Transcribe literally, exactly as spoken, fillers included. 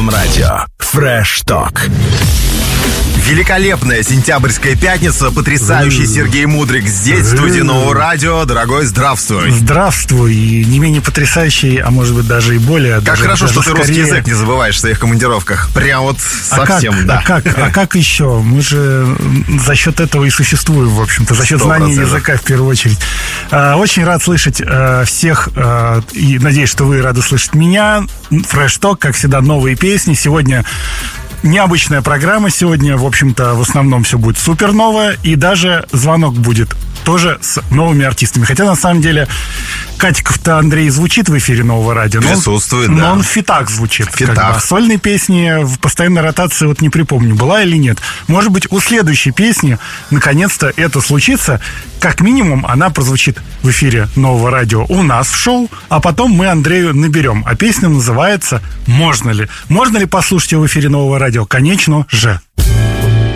Эльдором радио. Fresh Talk. Великолепная сентябрьская пятница, потрясающий Сергей Мудрик здесь, в студии Нового радио. Дорогой, здравствуй. Здравствуй, и не менее потрясающий, а может быть даже и более. Как даже, хорошо, даже что ты скорее... русский язык не забываешь в своих командировках. Прям вот совсем, а как, да. А как, а как еще? Мы же за счет этого и существуем, в общем-то, за счет знания языка в первую очередь. Очень рад слышать всех, и надеюсь, что вы рады слышать меня. Fresh Talk, как всегда, новые песни. Сегодня необычная программа. Сегодня, в общем-то, в основном все будет супер новое. И даже звонок будет тоже с новыми артистами. Хотя, на самом деле, Катиков-то Андрей звучит в эфире Нового радио. Присутствует, но он, да. Но он в фитах звучит. В фитах. Сольные песни в постоянной ротации, вот не припомню, была или нет. Может быть, у следующей песни наконец-то это случится. Как минимум, она прозвучит в эфире Нового радио у нас в шоу, а потом мы Андрею наберем. А песня называется «Можно ли?». Можно ли послушать ее в эфире Нового радио? Конечно же.